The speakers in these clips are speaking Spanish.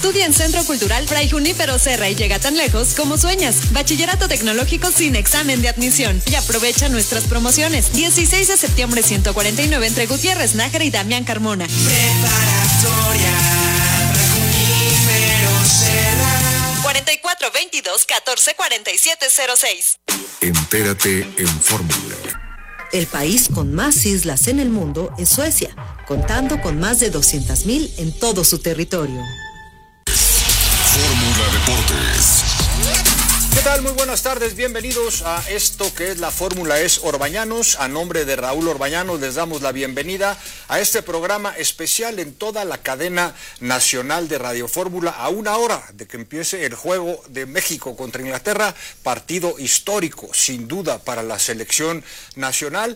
Estudia en Centro Cultural Fray Junípero Serra y llega tan lejos como sueñas. Bachillerato tecnológico sin examen de admisión. Y aprovecha nuestras promociones. 16 de septiembre 149 entre Gutiérrez Nájera y Damián Carmona. Preparatoria Fray Junípero Serra. 44 22 14 47 06. Entérate en Fórmula. El país con más islas en el mundo es Suecia, contando con más de 200,000 en todo su territorio. Fórmula Deportes. ¿Qué tal? Muy buenas tardes, bienvenidos a esto que es la Fórmula Es Orbañanos. A nombre de Raúl Orbañanos les damos la bienvenida a este programa especial en toda la cadena nacional de Radio Fórmula a una hora de que empiece el juego de México contra Inglaterra, partido histórico sin duda para la selección nacional.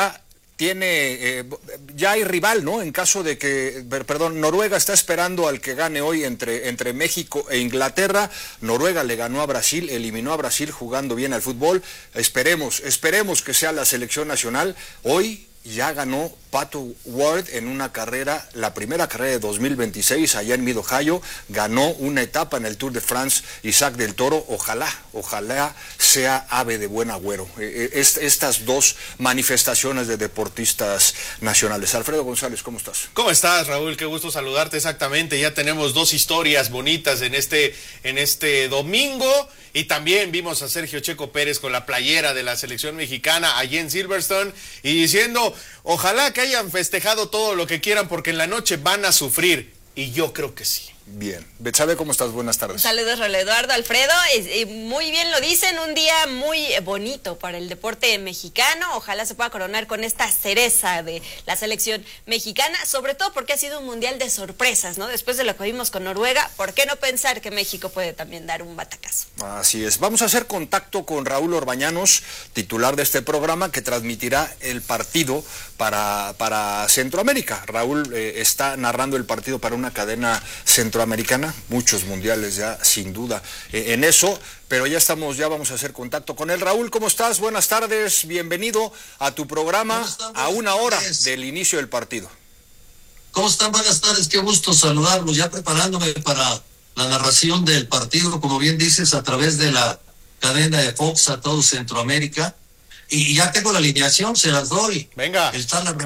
Ya hay rival, ¿no? En caso de que, Noruega está esperando al que gane hoy entre México e Inglaterra. Noruega le ganó a Brasil, eliminó a Brasil jugando bien al fútbol. Esperemos que sea la selección nacional. Hoy ya ganó Pato Ward en una carrera, la primera carrera de 2026 allá en Mid Ohio, ganó una etapa en el Tour de France Isaac del Toro. Ojalá sea ave de buen agüero estas dos manifestaciones de deportistas nacionales. Alfredo González, ¿cómo estás? ¿Cómo estás, Raúl? Qué gusto saludarte. Exactamente, ya tenemos dos historias bonitas en este domingo, y también vimos a Sergio Checo Pérez con la playera de la selección mexicana allí en Silverstone y diciendo, ojalá que hayan festejado todo lo que quieran porque en la noche van a sufrir, y yo creo que sí. Bien. Betsabe, ¿cómo estás? Buenas tardes. Saludos, Raúl Eduardo, Alfredo. Muy bien lo dicen, un día muy bonito para el deporte mexicano. Ojalá se pueda coronar con esta cereza de la selección mexicana, sobre todo porque ha sido un mundial de sorpresas, ¿no? Después de lo que vimos con Noruega, ¿por qué no pensar que México puede también dar un batacazo? Así es. Vamos a hacer contacto con Raúl Orbañanos, titular de este programa, que transmitirá el partido para Centroamérica. Raúl está narrando el partido para una cadena centroamericana, muchos mundiales ya sin duda en eso, pero ya vamos a hacer contacto con él. Raúl, ¿cómo estás? Buenas tardes, bienvenido a tu programa a una hora del inicio del partido. ¿Cómo están? Buenas tardes, qué gusto saludarlos, ya preparándome para la narración del partido, como bien dices, a través de la cadena de Fox a todo Centroamérica. Y ya tengo la alineación, se las doy. Venga. El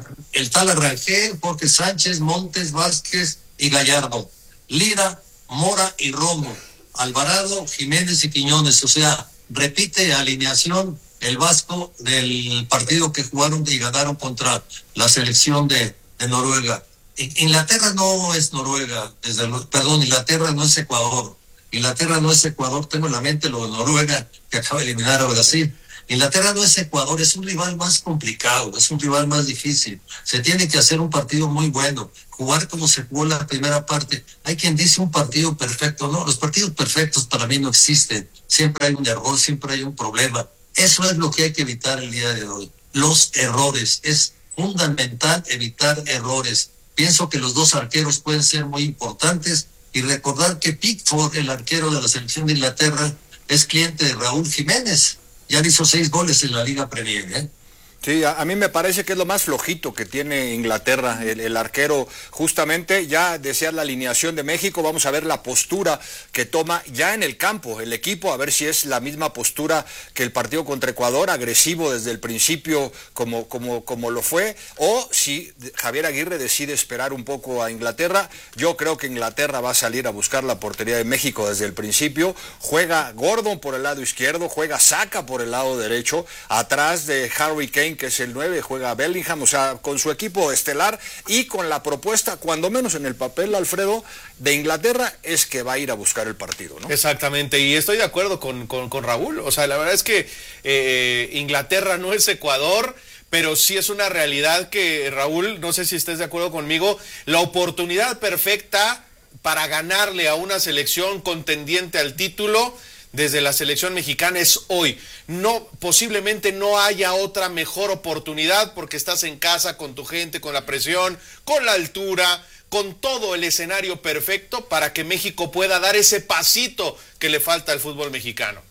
tal Arrangel, Jorge Sánchez, Montes, Vázquez y Gallardo. Lira, Mora y Romo. Alvarado, Jiménez y Quiñones. O sea, repite alineación el Vasco del partido que jugaron y ganaron contra la selección de Noruega. Inglaterra no es Noruega, Inglaterra no es Ecuador. Inglaterra no es Ecuador, tengo en la mente lo de Noruega que acaba de eliminar a Brasil. Inglaterra no es Ecuador, es un rival más complicado, es un rival más difícil. Se tiene que hacer un partido muy bueno, jugar como se jugó la primera parte. Hay quien dice un partido perfecto, no, los partidos perfectos para mí no existen. Siempre hay un error, siempre hay un problema. Eso es lo que hay que evitar el día de hoy. Los errores, es fundamental evitar errores. Pienso que los dos arqueros pueden ser muy importantes y recordar que Pickford, el arquero de la selección de Inglaterra, es cliente de Raúl Jiménez. Ya hizo 6 goles en la Liga Premier, ¿eh? Sí, a mí me parece que es lo más flojito que tiene Inglaterra, el arquero. Justamente ya decía la alineación de México, vamos a ver la postura que toma ya en el campo el equipo, a ver si es la misma postura que el partido contra Ecuador, agresivo desde el principio como lo fue, o si Javier Aguirre decide esperar un poco a Inglaterra. Yo creo que Inglaterra va a salir a buscar la portería de México desde el principio. Juega Gordon por el lado izquierdo, juega Saka por el lado derecho, atrás de Harry Kane, que es el 9, juega Bellingham, o sea, con su equipo estelar y con la propuesta, cuando menos en el papel, Alfredo, de Inglaterra, es que va a ir a buscar el partido, ¿no? Exactamente, y estoy de acuerdo con Raúl, o sea, la verdad es que Inglaterra no es Ecuador, pero sí es una realidad que, Raúl, no sé si estés de acuerdo conmigo, la oportunidad perfecta para ganarle a una selección contendiente al título desde la selección mexicana es hoy. Posiblemente no haya otra mejor oportunidad porque estás en casa con tu gente, con la presión, con la altura, con todo el escenario perfecto para que México pueda dar ese pasito que le falta al fútbol mexicano.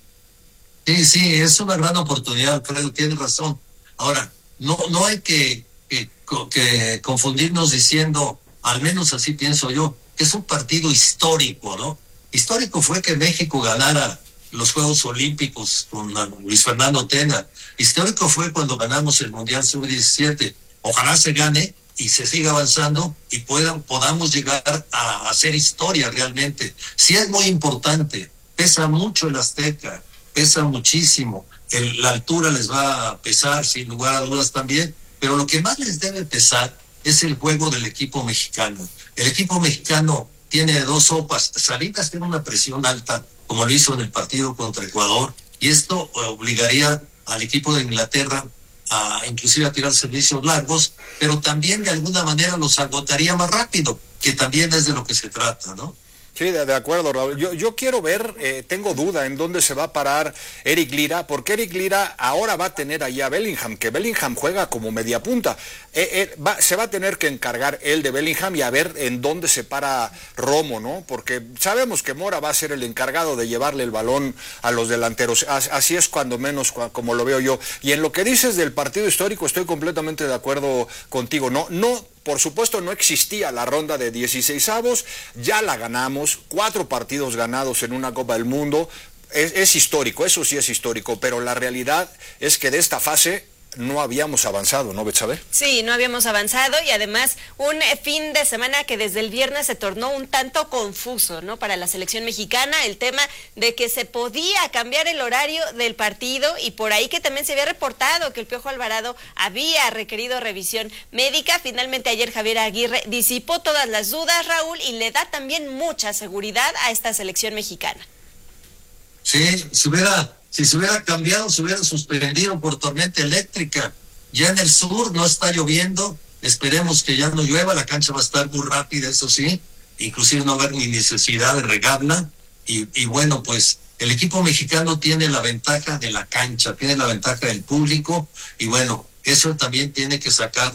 Sí, es una gran oportunidad, Alfredo, tienes razón. Ahora, no hay que confundirnos diciendo, al menos así pienso yo, que es un partido histórico, ¿no? Histórico fue que México ganara los Juegos Olímpicos con Luis Fernando Tena. Histórico fue cuando ganamos el Mundial Sub-17. Ojalá se gane y se siga avanzando y podamos llegar a hacer historia realmente. Sí es muy importante, pesa mucho el Azteca, pesa muchísimo, la altura les va a pesar sin lugar a dudas también, pero lo que más les debe pesar es el juego del equipo mexicano. El equipo mexicano tiene dos sopas. Salinas tiene una presión alta, como lo hizo en el partido contra Ecuador, y esto obligaría al equipo de Inglaterra inclusive a tirar servicios largos, pero también de alguna manera los agotaría más rápido, que también es de lo que se trata, ¿no? Sí, de acuerdo, Raúl. Yo quiero ver, tengo duda en dónde se va a parar Eric Lira, porque Eric Lira ahora va a tener allá a Bellingham, que Bellingham juega como media punta. Se va a tener que encargar él de Bellingham y a ver en dónde se para Romo, ¿no? Porque sabemos que Mora va a ser el encargado de llevarle el balón a los delanteros. Así es cuando menos como lo veo yo. Y en lo que dices del partido histórico estoy completamente de acuerdo contigo. No, por supuesto no existía la ronda de 16avos, ya la ganamos, 4 partidos ganados en una Copa del Mundo, es histórico, eso sí es histórico, pero la realidad es que de esta fase no habíamos avanzado, ¿no, Betsabe? Sí, no habíamos avanzado y además un fin de semana que desde el viernes se tornó un tanto confuso, ¿no? Para la selección mexicana, el tema de que se podía cambiar el horario del partido y por ahí que también se había reportado que el Piojo Alvarado había requerido revisión médica. Finalmente ayer Javier Aguirre disipó todas las dudas, Raúl, y le da también mucha seguridad a esta selección mexicana. Sí, si se hubiera cambiado, se hubiera suspendido por tormenta eléctrica. Ya en el sur no está lloviendo, esperemos que ya no llueva, la cancha va a estar muy rápida, eso sí, inclusive no va a haber ni necesidad de regarla, y bueno, pues el equipo mexicano tiene la ventaja de la cancha, tiene la ventaja del público, y bueno, eso también tiene que sacar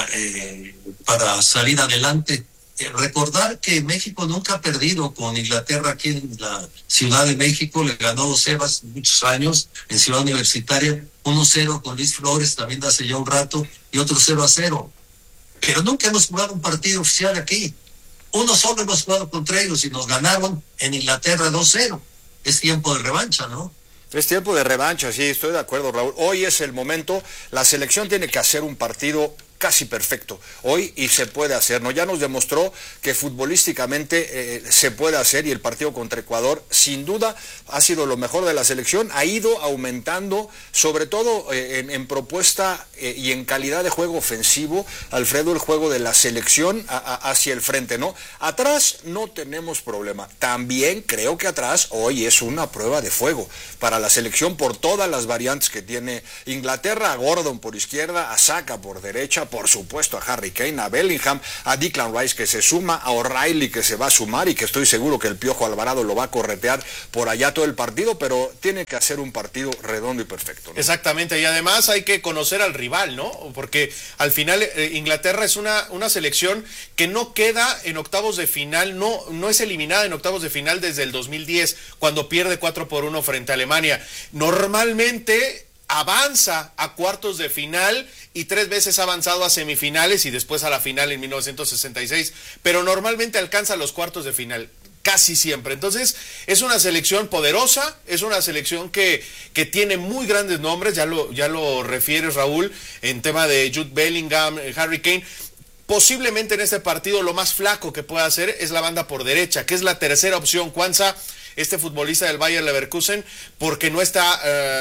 para salir adelante. Recordar que México nunca ha perdido con Inglaterra aquí en la Ciudad de México, le ganó 2-0 hace muchos años en Ciudad Universitaria, 1-0 con Luis Flores también hace ya un rato y otro 0-0, pero nunca hemos jugado un partido oficial aquí, uno solo hemos jugado contra ellos y nos ganaron en Inglaterra 2-0, es tiempo de revancha, ¿no? Es tiempo de revancha, sí, estoy de acuerdo, Raúl. Hoy es el momento, la selección tiene que hacer un partido casi perfecto hoy y se puede hacer, ¿no? Ya nos demostró que futbolísticamente se puede hacer y el partido contra Ecuador sin duda ha sido lo mejor de la selección, ha ido aumentando sobre todo en propuesta y en calidad de juego ofensivo, Alfredo, el juego de la selección hacia el frente, ¿no? Atrás no tenemos problema, también creo que atrás hoy es una prueba de fuego para la selección por todas las variantes que tiene Inglaterra, a Gordon por izquierda, a Saka por derecha, por supuesto a Harry Kane, a Bellingham, a Declan Rice que se suma, a O'Reilly que se va a sumar y que estoy seguro que el Piojo Alvarado lo va a corretear por allá todo el partido, pero tiene que hacer un partido redondo y perfecto, ¿no? Exactamente, y además hay que conocer al rival, ¿no? Porque al final Inglaterra es una selección que no queda en octavos de final, no es eliminada en octavos de final desde el 2010, cuando pierde 4-1 frente a Alemania. Normalmente avanza a cuartos de final y 3 veces ha avanzado a semifinales y después a la final en 1966, pero normalmente alcanza los cuartos de final, casi siempre. Entonces es una selección poderosa, es una selección que tiene muy grandes nombres, ya lo refieres, Raúl, en tema de Jude Bellingham, Harry Kane. Posiblemente en este partido lo más flaco que pueda hacer es la banda por derecha, que es la tercera opción. Cuanza, este futbolista del Bayer Leverkusen, porque no está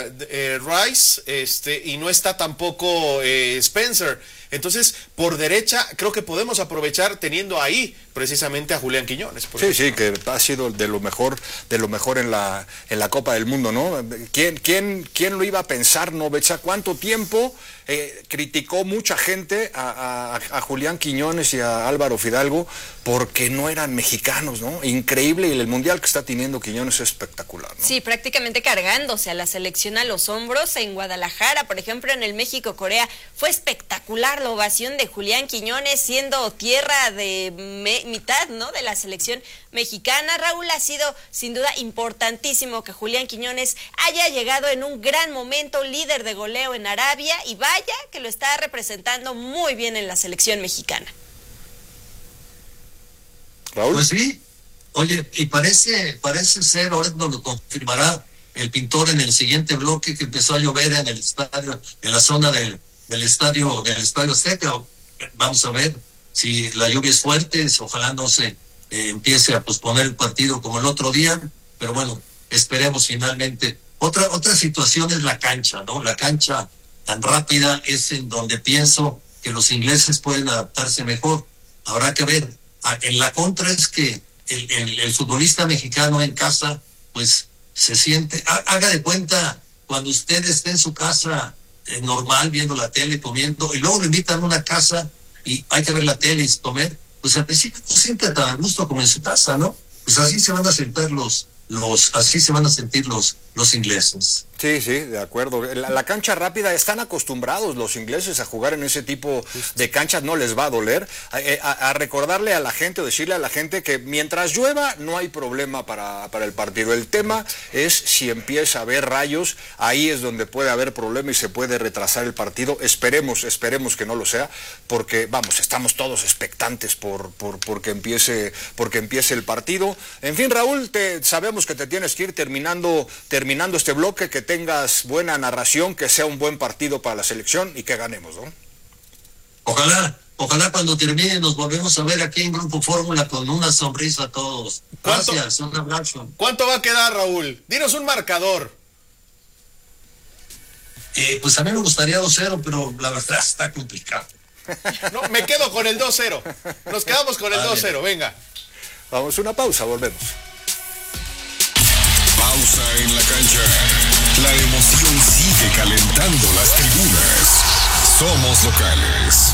Rice y no está tampoco Spencer. Entonces, por derecha, creo que podemos aprovechar teniendo ahí precisamente a Julián Quiñones. Sí, que ha sido de lo mejor en la Copa del Mundo, ¿no? ¿Quién lo iba a pensar, no, Betsa? ¿Cuánto tiempo criticó mucha gente a Julián Quiñones y a Álvaro Fidalgo porque no eran mexicanos, ¿no? Increíble, y el mundial que está teniendo Quiñones es espectacular, ¿no? Sí, prácticamente cargándose a la selección a los hombros en Guadalajara, por ejemplo, en el México-Corea, fue espectacular la ovación de Julián Quiñones, siendo tierra de mitad, ¿no?, de la selección mexicana. Raúl, ha sido sin duda importantísimo que Julián Quiñones haya llegado en un gran momento, líder de goleo en Arabia, y vaya que lo está representando muy bien en la selección mexicana. Raúl. Pues sí, oye, y parece ser, ahora nos lo confirmará el pintor en el siguiente bloque, que empezó a llover en el estadio, en la zona del estadio Azteca. Vamos a ver si la lluvia es fuerte, ojalá no se empiece a posponer el partido como el otro día, pero bueno, esperemos finalmente. Otra situación es la cancha, ¿no? La cancha tan rápida es en donde pienso que los ingleses pueden adaptarse mejor. Habrá que ver. En la contra es que el futbolista mexicano en casa, pues se siente, haga de cuenta cuando usted esté en su casa normal viendo la tele, comiendo, y luego lo invitan a una casa y hay que ver la tele y comer, pues al principio no se siente tan a gusto como en su casa, ¿no? Pues así se van a sentir los ingleses. Sí, de acuerdo. La cancha rápida, están acostumbrados los ingleses a jugar en ese tipo de canchas, no les va a doler. A recordarle a la gente o decirle a la gente que mientras llueva no hay problema para el partido. El tema es si empieza a haber rayos, ahí es donde puede haber problema y se puede retrasar el partido. Esperemos que no lo sea, porque vamos, estamos todos expectantes porque empiece el partido. En fin, Raúl, sabemos que te tienes que ir terminando este bloque, que tengas buena narración, que sea un buen partido para la selección y que ganemos, ¿no? Ojalá cuando termine nos volvemos a ver aquí en Grupo Fórmula con una sonrisa a todos. Gracias, un abrazo. ¿Cuánto va a quedar, Raúl? Dinos un marcador. Pues a mí me gustaría 2-0, pero la verdad está complicado. No, me quedo con el 2-0. Nos quedamos con el 2-0, venga. Vamos a una pausa, volvemos. Pausa en la cancha. La emoción sigue calentando las tribunas. Somos locales.